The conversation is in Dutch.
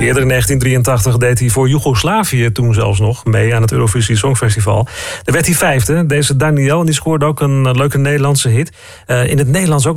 Eerder in 1983 deed hij voor Joegoslavië toen zelfs nog mee aan het Eurovisie Songfestival. Daar werd hij 5e. Deze Daniel, die scoorde ook een leuke Nederlandse hit. In het Nederlands ook